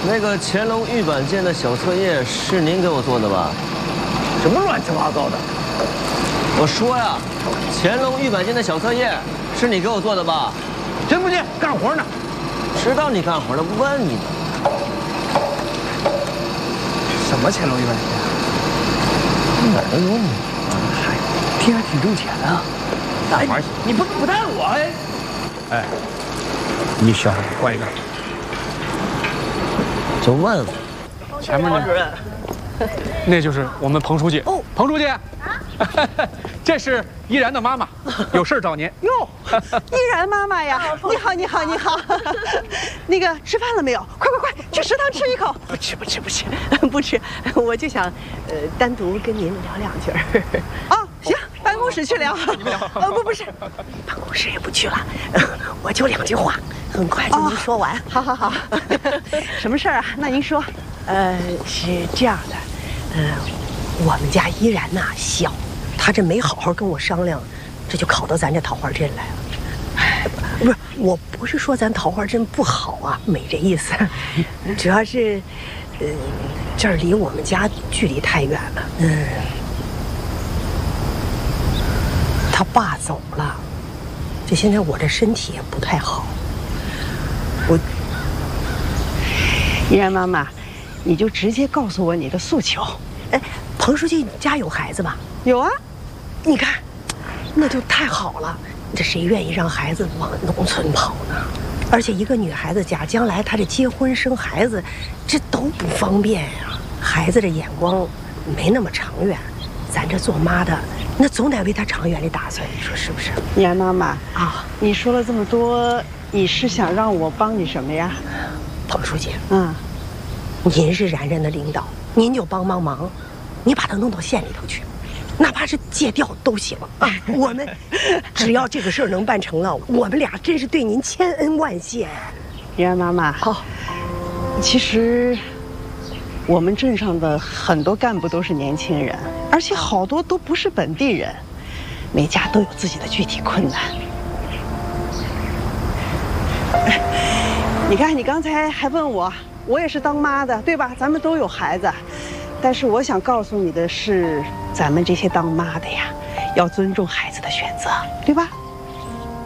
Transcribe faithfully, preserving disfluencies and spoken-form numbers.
那个乾隆御版件的小册页是您给我做的吧？ 什么乱七八糟的！ 我说呀，乾隆御版件的小册页是你给我做的吧？ 真不信，干活呢。 知道你干活了，不问你呢。 什么乾隆御版件？ 哪儿都有你。 嗨，这还挺挣钱啊！ 干活去， 你不不带我哎？哎，你小子换一个。 就问问。 前面那主任， 那就是我们彭书记。 哦， 彭书记，这是依然的妈妈，有事找您。 哟，依然妈妈呀，你好，你好，你好。那个吃饭了没有？快快快，去食堂吃一口。 不吃不吃不吃， 不吃，我就想，呃，单独跟您聊两句儿。哦，行，办公室去聊。你们聊。呃，不，不是，办公室也不去了，我就两句话，很快就能说完。好好好。什么事儿啊？那您说。呃，是这样的，呃，我们家依然呐小，他这没好好跟我商量，这就考到咱这桃花镇来了。哎，不是，我不是说咱桃花镇不好啊，没这意思，主要是，呃，这儿离我们家距离太远了。嗯，他爸走了，这现在我这身体也不太好，我，依然妈妈。你就直接告诉我你的诉求。哎，彭书记家有孩子吧？有啊。你看，那就太好了。这谁愿意让孩子往农村跑呢？而且一个女孩子家将来她这结婚生孩子，这都不方便呀。孩子的眼光没那么长远，咱这做妈的那总得为他长远的打算，你说是不是？ 依然妈妈啊， 你说了这么多，你是想让我帮你什么呀？ 彭书记， 嗯。 您是然然的领导，您就帮帮忙，你把他弄到县里头去，哪怕是借调都行啊。我们只要这个事儿能办成了，我们俩真是对您千恩万谢呀。 依然妈妈， 好， 其实我们镇上的很多干部都是年轻人，而且好多都不是本地人，每家都有自己的具体困难。你看，你刚才还问我。我也是当妈的，对吧？咱们都有孩子，但是我想告诉你的是，咱们这些当妈的呀，要尊重孩子的选择，对吧？